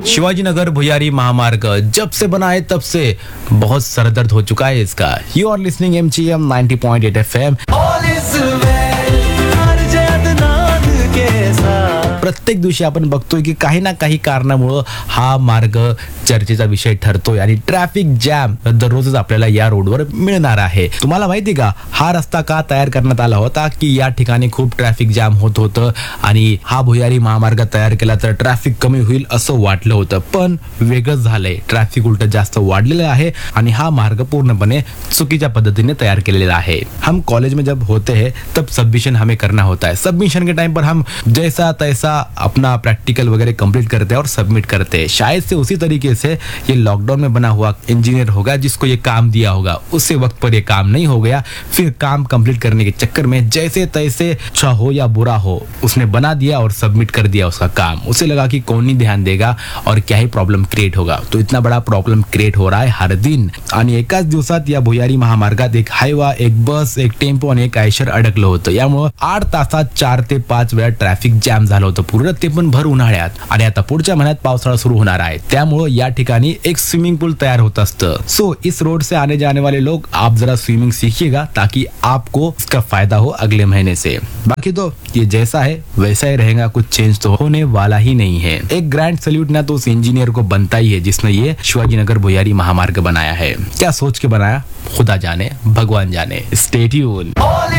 शिवाजी नगर भुयारी महामार्ग जब से बना है तब से बहुत सरदर्द हो चुका है इसका। You R listening MGM 90.8 FM। प्रत्येक दिवशी आपण बघतोय की काही ना काही कारणामुळे हा मार्ग चर्चेचा विषय ठरतोय आणि ट्रॅफिक जॅम दररोजच आपल्याला या रोडवर मिळणार आहे। तुम्हाला माहिती का हा रस्ता का तयार करण्यात आला होता की या ठिकाणी खूप ट्रॅफिक जॅम होत होतं आणि हा भुयारी महामार्ग तयार केला तर ट्रॅफिक कमी होईल असं वाटलं होतं, पण वेगळंच झालंय। ट्रॅफिक उलट जास्त वाढलेलं आहे आणि हा मार्ग पूर्णपणे चुकीच्या पद्धतीने तयार केलेला है। हम कॉलेज में जब होते हैं तब सबमिशन हमें करना होता है। सबमिशन के टाइम पर हम जैसा तैसा अपना प्रैक्टिकल वगैरह कंप्लीट करते हैं और सबमिट करते हैं। शायद से उसी तरीके से ये लॉकडाउन में बना हुआ इंजीनियर होगा जिसको ये काम दिया होगा, उससे वक्त पर ये काम नहीं हो गया, फिर काम कंप्लीट करने के चक्कर में जैसे तैसे अच्छा हो या बुरा हो उसने बना दिया और सबमिट कर दिया उसका काम। उसे लगा कि कौन नहीं ध्यान देगा और क्या ही प्रॉब्लम क्रिएट होगा। तो इतना बड़ा प्रॉब्लम क्रिएट हो रहा है हर दिन आणि एकाच दिवसात या भुयारी महामार्गात एक हायवा, एक बस, एक टेम्पो आणि एक आयशर अडकलं होतं। यामुळे 8 तासात 4 ते 5 वेळा ट्रॅफिक जॅम झालं होतं पूर्ण, ते पण भर उन्हाळ्यात। आणि आता पुढच्या महिन्यात पावसाळा सुरू होणार आहे, त्यामुळे या ठिकाणी एक स्विमिंग पूल तयार होत असतं। सो इस रोड से आने जाने वाले लोग आप जरा स्विमिंग सीखिएगा ताकि आपको इसका फायदा हो अगले महीने से। बाकी तो ये जैसा है वैसा ही रहेगा, कुछ चेंज तो होने वाला ही नहीं है। एक ग्रैंड सैल्यूट ना तो उस इंजीनियर को बनता ही है जिसने ये शिवाजी नगर भुयारी महामार्ग बनाया है। क्या सोच के बनाया खुदा जाने भगवान जाने। Stay tune.